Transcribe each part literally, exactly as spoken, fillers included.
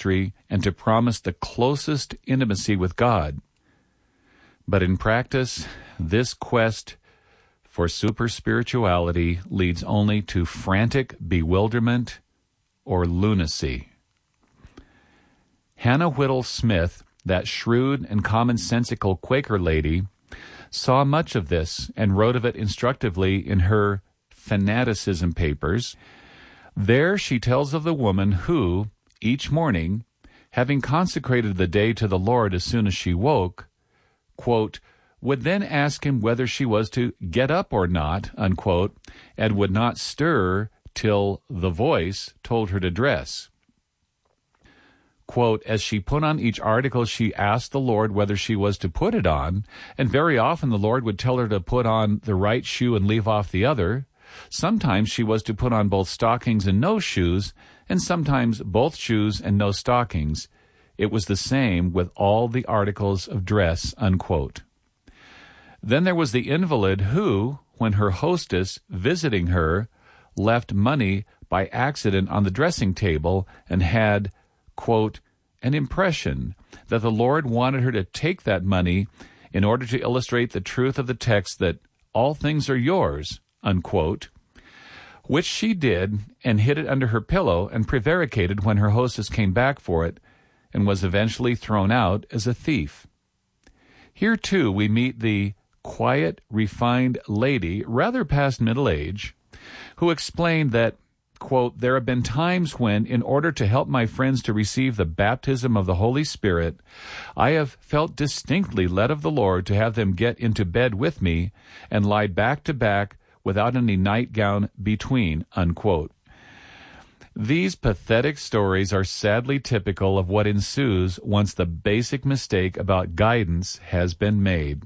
ministry and to promise the closest intimacy with God. But in practice, this quest for super-spirituality leads only to frantic bewilderment or lunacy. Hannah Whittle Smith, that shrewd and commonsensical Quaker lady, saw much of this and wrote of it instructively in her Fanaticism papers. There she tells of the woman who, each morning, having consecrated the day to the Lord as soon as she woke, quote, would then ask him whether she was to get up or not, unquote, and would not stir till the voice told her to dress. Quote, as she put on each article, she asked the Lord whether she was to put it on, and very often the Lord would tell her to put on the right shoe and leave off the other. Sometimes she was to put on both stockings and no shoes, and sometimes both shoes and no stockings. It was the same with all the articles of dress, unquote. Then there was the invalid who, when her hostess, visiting her, left money by accident on the dressing table and had, quote, an impression that the Lord wanted her to take that money in order to illustrate the truth of the text that all things are yours, unquote, which she did and hid it under her pillow and prevaricated when her hostess came back for it and was eventually thrown out as a thief. Here, too, we meet the quiet, refined lady, rather past middle age, who explained that, quote, there have been times when, in order to help my friends to receive the baptism of the Holy Spirit, I have felt distinctly led of the Lord to have them get into bed with me and lie back to back without any nightgown between, unquote. These pathetic stories are sadly typical of what ensues once the basic mistake about guidance has been made.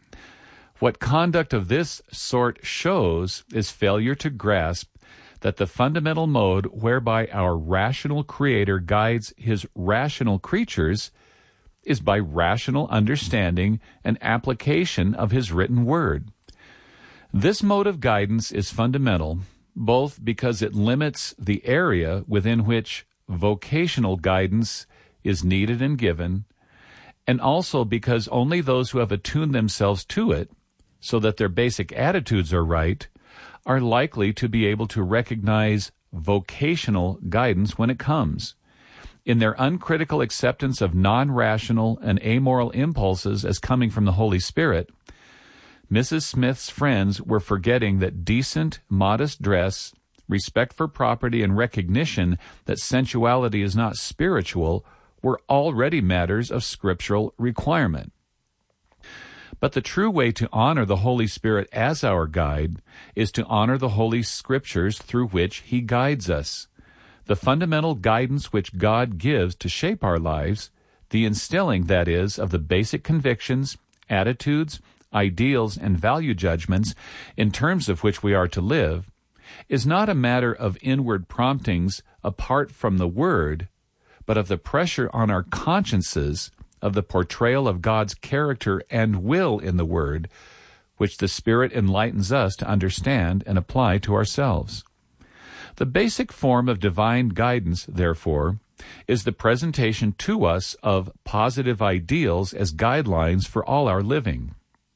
What conduct of this sort shows is failure to grasp that the fundamental mode whereby our rational Creator guides his rational creatures is by rational understanding and application of his written word. This mode of guidance is fundamental, both because it limits the area within which vocational guidance is needed and given, and also because only those who have attuned themselves to it, so that their basic attitudes are right, are likely to be able to recognize vocational guidance when it comes. In their uncritical acceptance of non-rational and amoral impulses as coming from the Holy Spirit, Missus Smith's friends were forgetting that decent, modest dress, respect for property, and recognition that sensuality is not spiritual were already matters of scriptural requirement. But the true way to honor the Holy Spirit as our guide is to honor the Holy Scriptures through which he guides us. The fundamental guidance which God gives to shape our lives, the instilling, that is, of the basic convictions, attitudes, ideals, and value judgments in terms of which we are to live, is not a matter of inward promptings apart from the Word, but of the pressure on our consciences of the portrayal of God's character and will in the Word, which the Spirit enlightens us to understand and apply to ourselves. The basic form of divine guidance, therefore, is the presentation to us of positive ideals as guidelines for all our living.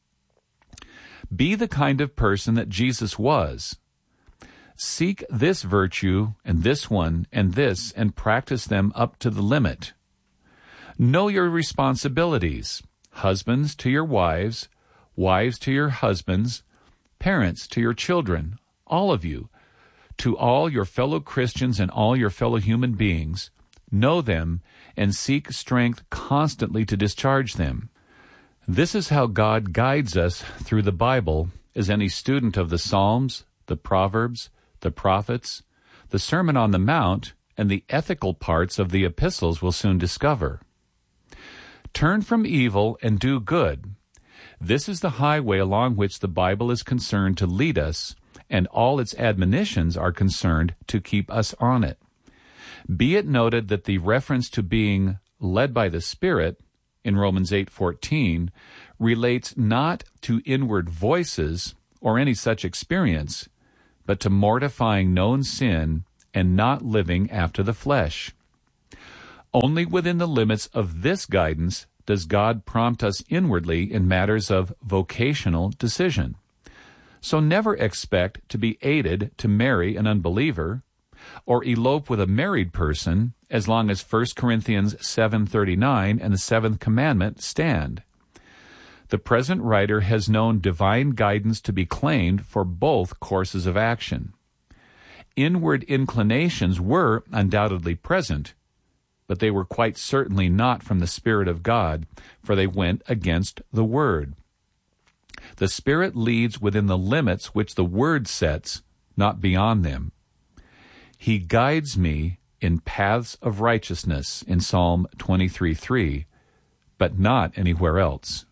Be the kind of person that Jesus was. Seek this virtue and this one and this and practice them up to the limit. Know your responsibilities, husbands to your wives, wives to your husbands, parents to your children, all of you, to all your fellow Christians and all your fellow human beings. Know them and seek strength constantly to discharge them. This is how God guides us through the Bible, as any student of the Psalms, the Proverbs, the Prophets, the Sermon on the Mount, and the ethical parts of the epistles will soon discover. Turn from evil and do good. This is the highway along which the Bible is concerned to lead us, and all its admonitions are concerned to keep us on it. Be it noted that the reference to being led by the Spirit in Romans eight fourteen relates not to inward voices or any such experience, but to mortifying known sin and not living after the flesh. Only within the limits of this guidance does God prompt us inwardly in matters of vocational decision. So never expect to be aided to marry an unbeliever or elope with a married person as long as First Corinthians seven thirty-nine and the seventh commandment stand. The present writer has known divine guidance to be claimed for both courses of action. Inward inclinations were undoubtedly present, but they were quite certainly not from the Spirit of God, for they went against the Word. The Spirit leads within the limits which the Word sets, not beyond them. He guides me in paths of righteousness in Psalm twenty-three three, but not anywhere else.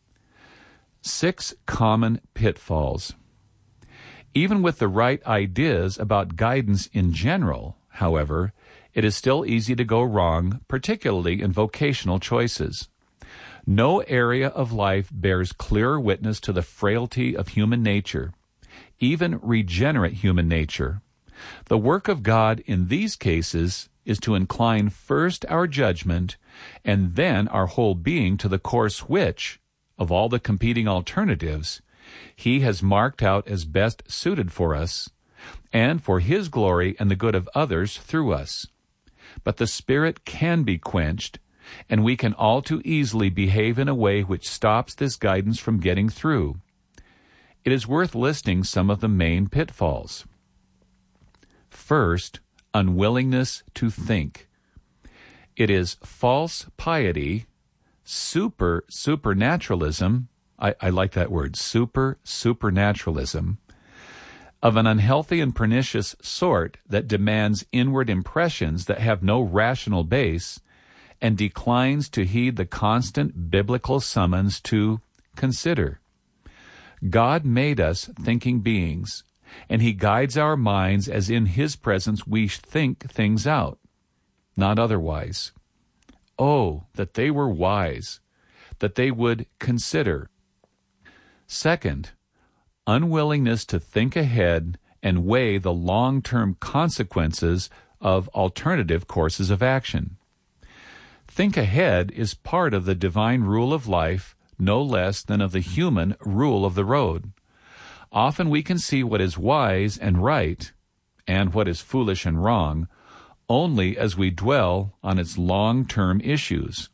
Six common pitfalls. Even with the right ideas about guidance in general, however, it is still easy to go wrong, particularly in vocational choices. No area of life bears clearer witness to the frailty of human nature, even regenerate human nature. The work of God in these cases is to incline first our judgment and then our whole being to the course which, of all the competing alternatives, He has marked out as best suited for us and for His glory and the good of others through us. But the Spirit can be quenched, and we can all too easily behave in a way which stops this guidance from getting through. It is worth listing some of the main pitfalls. First, unwillingness to think. It is false piety, super supernaturalism, I, I like that word, super supernaturalism, of an unhealthy and pernicious sort that demands inward impressions that have no rational base and declines to heed the constant biblical summons to consider. God made us thinking beings, and He guides our minds as in His presence we think things out, not otherwise. Oh, that they were wise, that they would consider. Second, unwillingness to think ahead and weigh the long-term consequences of alternative courses of action. Think ahead is part of the divine rule of life, no less than of the human rule of the road. Often we can see what is wise and right, and what is foolish and wrong, only as we dwell on its long-term issues.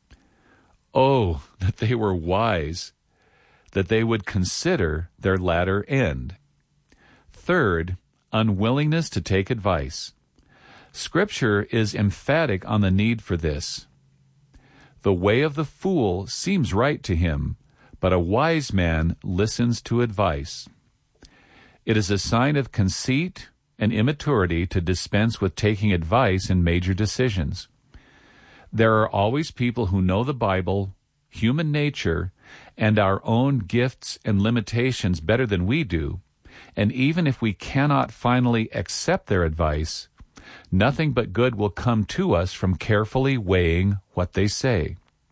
Oh, that they were wise, that they would consider their latter end. Third, unwillingness to take advice. Scripture is emphatic on the need for this. The way of the fool seems right to him, but a wise man listens to advice. It is a sign of conceit and immaturity to dispense with taking advice in major decisions. There are always people who know the Bible, human nature, and our own gifts and limitations better than we do, and even if we cannot finally accept their advice, nothing but good will come to us from carefully weighing what they say.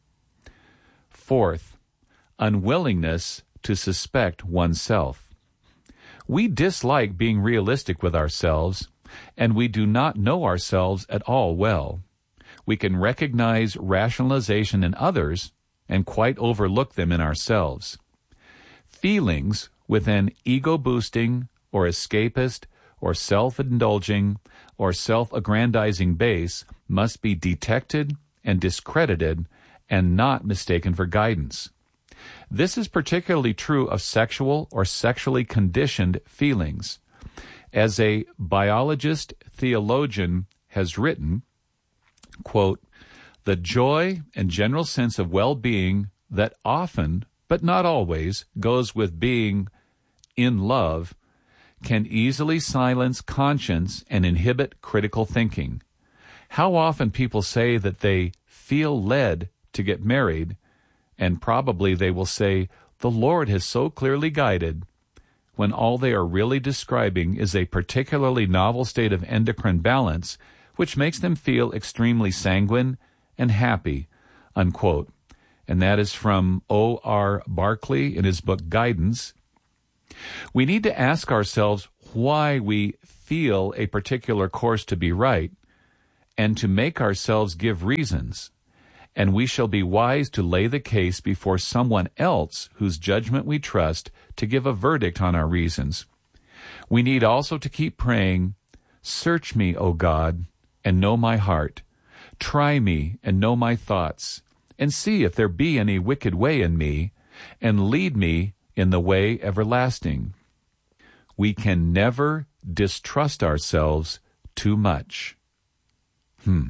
Fourth, unwillingness to suspect oneself. We dislike being realistic with ourselves, and we do not know ourselves at all well. We can recognize rationalization in others and quite overlook them in ourselves. Feelings with an ego-boosting or escapist or self-indulging or self-aggrandizing base must be detected and discredited and not mistaken for guidance. This is particularly true of sexual or sexually conditioned feelings. As a biologist theologian has written, quote, "The joy and general sense of well-being that often, but not always, goes with being in love can easily silence conscience and inhibit critical thinking. How often people say that they feel led to get married, and probably they will say, 'The Lord has so clearly guided,' when all they are really describing is a particularly novel state of endocrine balance which makes them feel extremely sanguine and happy," unquote. And that is from O R Barclay in his book Guidance. We need to ask ourselves why we feel a particular course to be right, and to make ourselves give reasons, and we shall be wise to lay the case before someone else whose judgment we trust to give a verdict on our reasons. We need also to keep praying, "Search me, O God, and know my heart. Try me and know my thoughts, and see if there be any wicked way in me, and lead me in the way everlasting." We can never distrust ourselves too much. Hmm.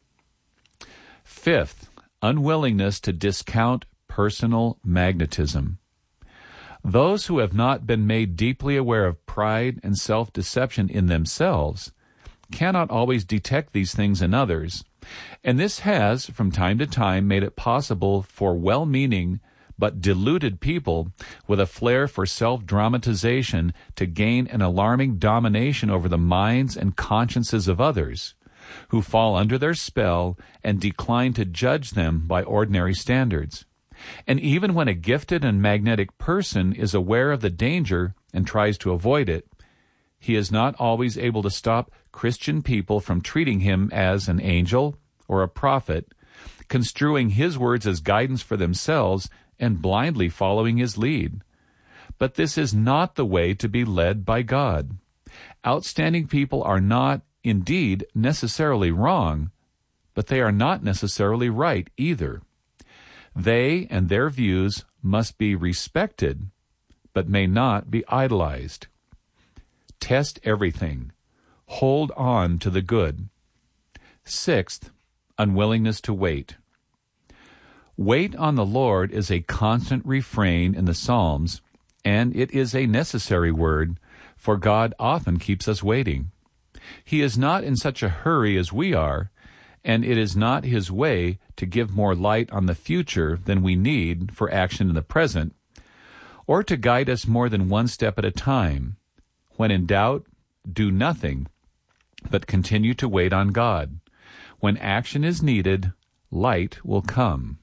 Fifth, unwillingness to discount personal magnetism. Those who have not been made deeply aware of pride and self-deception in themselves cannot always detect these things in others, and this has, from time to time, made it possible for well-meaning but deluded people with a flair for self-dramatization to gain an alarming domination over the minds and consciences of others, who fall under their spell and decline to judge them by ordinary standards. And even when a gifted and magnetic person is aware of the danger and tries to avoid it, he is not always able to stop Christian people from treating him as an angel or a prophet, construing his words as guidance for themselves and blindly following his lead. But this is not the way to be led by God. Outstanding people are not, indeed, necessarily wrong, but they are not necessarily right either. They and their views must be respected, but may not be idolized. Test everything. Hold on to the good. Sixth, unwillingness to wait. Wait on the Lord is a constant refrain in the Psalms, and it is a necessary word, for God often keeps us waiting. He is not in such a hurry as we are, and it is not his way to give more light on the future than we need for action in the present, or to guide us more than one step at a time. When in doubt, do nothing, but continue to wait on God. When action is needed, light will come.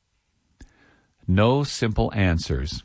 No simple answers.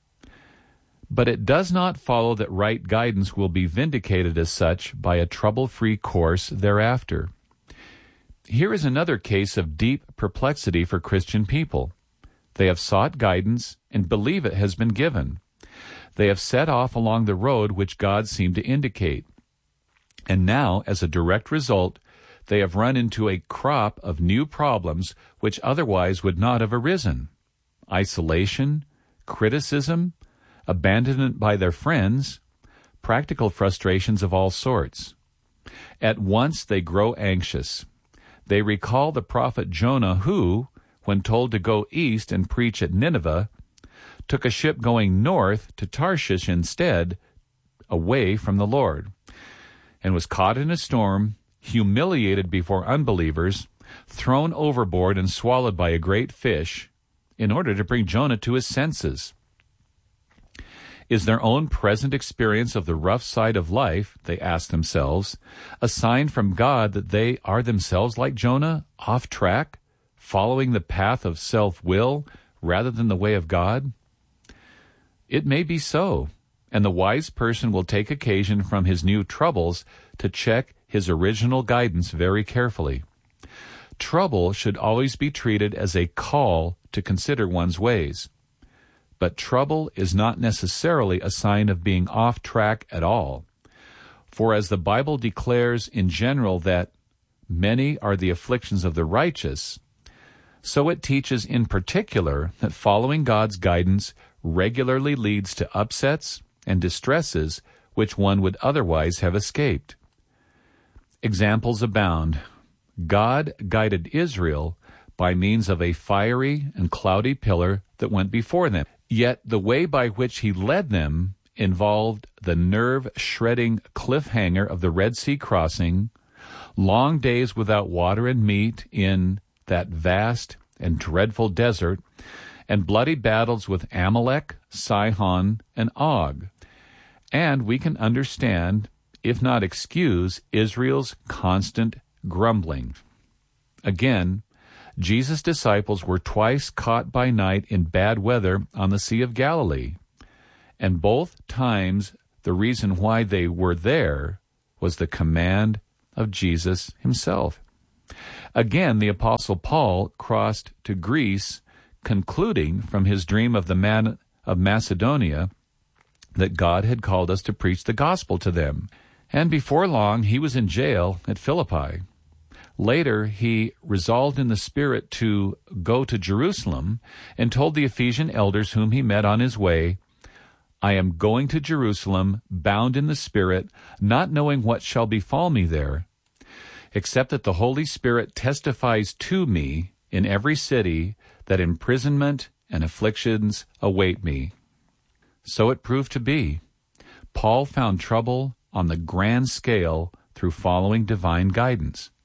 But it does not follow that right guidance will be vindicated as such by a trouble-free course thereafter. Here is another case of deep perplexity for Christian people. They have sought guidance and believe it has been given. They have set off along the road which God seemed to indicate. And now, as a direct result, they have run into a crop of new problems which otherwise would not have arisen. Isolation, criticism, abandonment by their friends, practical frustrations of all sorts. At once they grow anxious. They recall the prophet Jonah who, when told to go east and preach at Nineveh, took a ship going north to Tarshish instead, away from the Lord, and was caught in a storm, humiliated before unbelievers, thrown overboard and swallowed by a great fish, in order to bring Jonah to his senses. Is their own present experience of the rough side of life, they ask themselves, a sign from God that they are themselves like Jonah, off track, following the path of self-will rather than the way of God? It may be so, and the wise person will take occasion from his new troubles to check his original guidance very carefully. Trouble should always be treated as a call to consider one's ways. But trouble is not necessarily a sign of being off track at all. For as the Bible declares in general that many are the afflictions of the righteous, so it teaches in particular that following God's guidance regularly leads to upsets and distresses which one would otherwise have escaped. Examples abound. God guided Israel by means of a fiery and cloudy pillar that went before them. Yet the way by which he led them involved the nerve-shredding cliffhanger of the Red Sea crossing, long days without water and meat in that vast and dreadful desert, and bloody battles with Amalek, Sihon, and Og. And we can understand, if not excuse, Israel's constant grumbling. Again, Jesus' disciples were twice caught by night in bad weather on the Sea of Galilee, and both times the reason why they were there was the command of Jesus himself. Again, the Apostle Paul crossed to Greece, concluding from his dream of the man of Macedonia that God had called us to preach the gospel to them. And before long, he was in jail at Philippi. Later, he resolved in the Spirit to go to Jerusalem and told the Ephesian elders whom he met on his way, I am going to Jerusalem, bound in the Spirit, not knowing what shall befall me there, except that the Holy Spirit testifies to me in every city that imprisonment and afflictions await me. So it proved to be. Paul found trouble on the grand scale through following divine guidance.